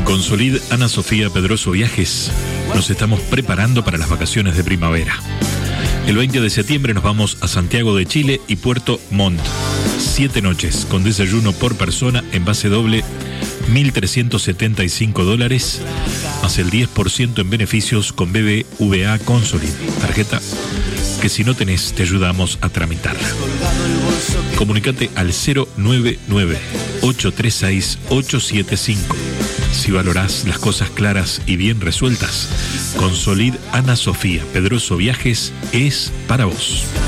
Con Solid Ana Sofía Pedroso Viajes nos estamos preparando para las vacaciones de primavera. El 20 de septiembre nos vamos a Santiago de Chile y Puerto Montt. 7 noches con desayuno por persona en base doble, $1.375, más el 10% en beneficios con BBVA con Solid. Tarjeta que si no tenés te ayudamos a tramitarla. Comunicate al 099-836-875. Si valorás las cosas claras y bien resueltas, con Solid Ana Sofía Pedroso Viajes es para vos.